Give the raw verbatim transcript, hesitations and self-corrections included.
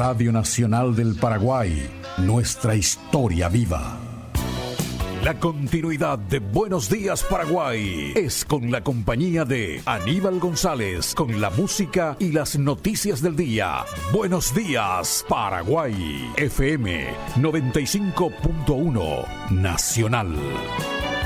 Radio Nacional del Paraguay, nuestra historia viva. La continuidad de Buenos Días Paraguay es con la compañía de Aníbal González, con la música y las noticias del día. Buenos Días Paraguay, F M noventa y cinco punto uno Nacional.